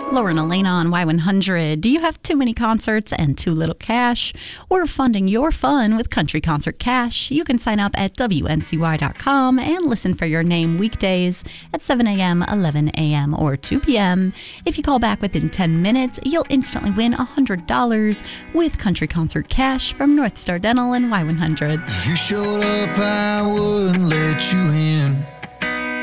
Lauren Elena on Y100. Do you have too many concerts and too little cash? We're funding your fun with Country Concert Cash. You can sign up at WNCY.com and listen for your name weekdays at 7 a.m., 11 a.m., or 2 p.m. If you call back within 10 minutes, you'll instantly win $100 with Country Concert Cash from North Star Dental and Y100. If you showed up, I wouldn't let you in.